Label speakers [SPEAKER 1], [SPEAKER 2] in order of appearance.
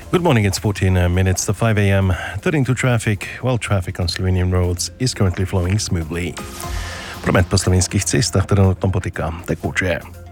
[SPEAKER 1] Good morning, it's 14 minutes to 5 a.m. Turning to traffic, traffic on Slovenian roads is currently flowing smoothly. Promet po slovenskih cestah trenutno poteka tekoče.